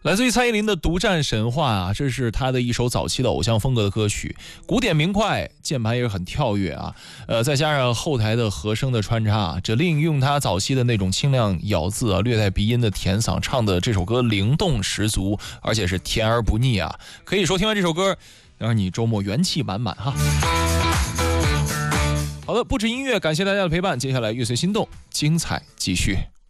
来自于蔡依林的《独占神话》啊，这是她的一首早期的偶像风格的歌曲，鼓点明快，键盘也是很跳跃啊，再加上后台的和声的穿插，这利用她早期的那种清亮咬字啊，略带鼻音的甜嗓，唱的这首歌灵动十足，而且是甜而不腻啊，可以说听完这首歌，让你周末元气满满哈。好的，不止音乐，感谢大家的陪伴，接下来乐随心动，精彩继续。